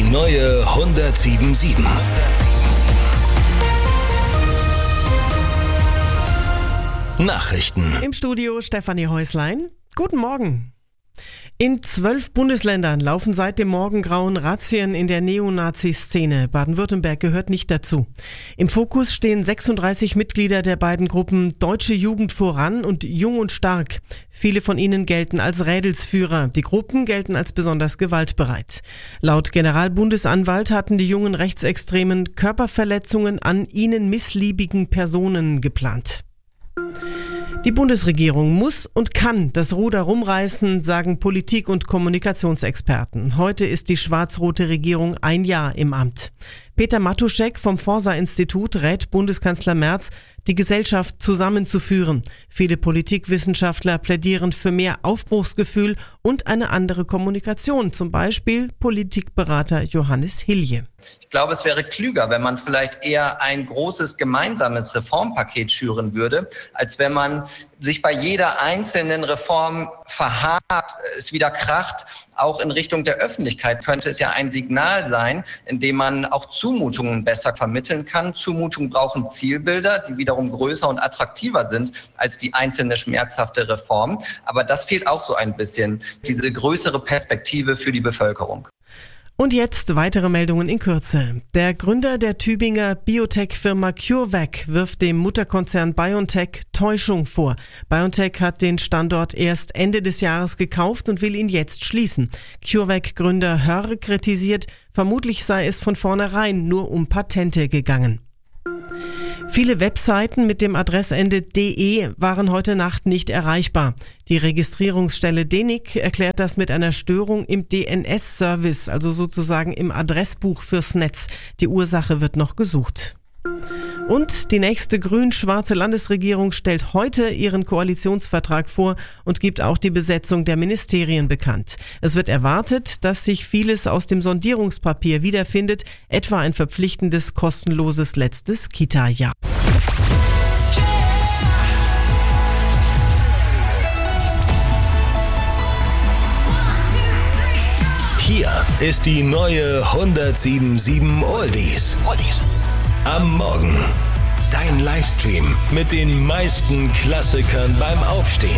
neue 107.7. Nachrichten. Im Studio Stefanie Häuslein. Guten Morgen. In 12 Bundesländern laufen seit dem Morgengrauen Razzien in der Neonazi-Szene. Baden-Württemberg gehört nicht dazu. Im Fokus stehen 36 Mitglieder der beiden Gruppen Deutsche Jugend voran und Jung und Stark. Viele von ihnen gelten als Rädelsführer. Die Gruppen gelten als besonders gewaltbereit. Laut Generalbundesanwalt hatten die jungen Rechtsextremen Körperverletzungen an ihnen missliebigen Personen geplant. Die Bundesregierung muss und kann das Ruder rumreißen, sagen Politik- und Kommunikationsexperten. Heute ist die schwarz-rote Regierung ein Jahr im Amt. Peter Matuschek vom Forsa-Institut rät Bundeskanzler Merz, die Gesellschaft zusammenzuführen. Viele Politikwissenschaftler plädieren für mehr Aufbruchsgefühl und eine andere Kommunikation, zum Beispiel Politikberater Johannes Hilje. Ich glaube, es wäre klüger, wenn man vielleicht eher ein großes gemeinsames Reformpaket schüren würde, als wenn man sich bei jeder einzelnen Reform verharrt, es wieder kracht. Auch in Richtung der Öffentlichkeit könnte es ja ein Signal sein, in dem man auch Zumutungen besser vermitteln kann. Zumutungen brauchen Zielbilder, die wiederum größer und attraktiver sind als die einzelne schmerzhafte Reform. Aber das fehlt auch so ein bisschen, diese größere Perspektive für die Bevölkerung. Und jetzt weitere Meldungen in Kürze. Der Gründer der Tübinger Biotech-Firma CureVac wirft dem Mutterkonzern BioNTech Täuschung vor. BioNTech hat den Standort erst Ende des Jahres gekauft und will ihn jetzt schließen. CureVac-Gründer Hörr kritisiert, vermutlich sei es von vornherein nur um Patente gegangen. Viele Webseiten mit dem Adressende .de waren heute Nacht nicht erreichbar. Die Registrierungsstelle DENIC erklärt das mit einer Störung im DNS-Service, also sozusagen im Adressbuch fürs Netz. Die Ursache wird noch gesucht. Und die nächste grün-schwarze Landesregierung stellt heute ihren Koalitionsvertrag vor und gibt auch die Besetzung der Ministerien bekannt. Es wird erwartet, dass sich vieles aus dem Sondierungspapier wiederfindet, etwa ein verpflichtendes, kostenloses letztes Kita-Jahr. Hier ist die neue 107.7 Oldies. Am Morgen. Dein Livestream mit den meisten Klassikern beim Aufstehen.